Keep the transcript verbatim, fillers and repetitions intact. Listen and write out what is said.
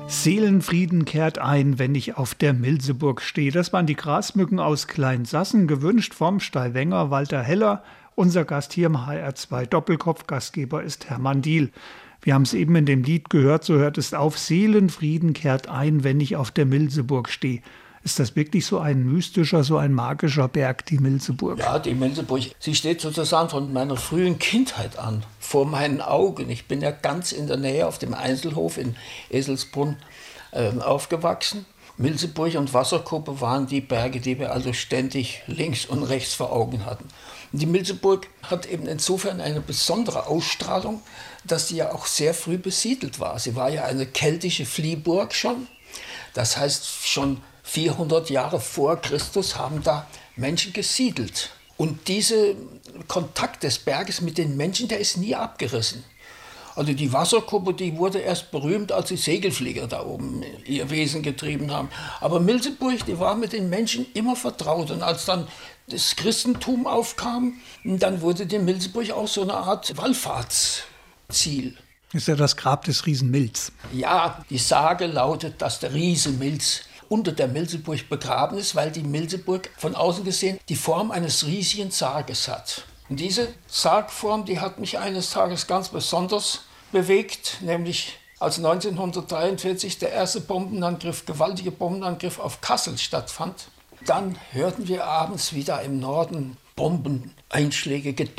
Seelenfrieden kehrt ein, wenn ich auf der Milseburg stehe. Das waren die Grasmücken aus Kleinsassen, gewünscht vom Stallwenger Walter Heller. Unser Gast hier im H R zwei Doppelkopf, Gastgeber ist Hermann Diehl. Wir haben es eben in dem Lied gehört, so hört es auf. Seelenfrieden kehrt ein, wenn ich auf der Milseburg stehe. Ist das wirklich so ein mystischer, so ein magischer Berg, die Milseburg? Ja, die Milseburg, sie steht sozusagen von meiner frühen Kindheit an, vor meinen Augen. Ich bin ja ganz in der Nähe auf dem Einzelhof in Eselsbrunn äh, aufgewachsen. Milseburg und Wasserkuppe waren die Berge, die wir also ständig links und rechts vor Augen hatten. Und die Milseburg hat eben insofern eine besondere Ausstrahlung, dass sie ja auch sehr früh besiedelt war. Sie war ja eine keltische Fliehburg schon, das heißt schon vierhundert Jahre vor Christus haben da Menschen gesiedelt. Und dieser Kontakt des Berges mit den Menschen, der ist nie abgerissen. Also die Wasserkuppe, die wurde erst berühmt, als die Segelflieger da oben ihr Wesen getrieben haben. Aber Milseburg, die war mit den Menschen immer vertraut. Und als dann das Christentum aufkam, dann wurde die Milseburg auch so eine Art Wallfahrtsziel. Ist ja das Grab des Riesen Milz. Ja, die Sage lautet, dass der Riese Milz unter der Milseburg begraben ist, weil die Milseburg von außen gesehen die Form eines riesigen Sarges hat. Und diese Sargform, die hat mich eines Tages ganz besonders bewegt, nämlich als neunzehnhundertdreiundvierzig der erste Bombenangriff, gewaltige Bombenangriff auf Kassel stattfand. Dann hörten wir abends wieder im Norden Bombeneinschläge,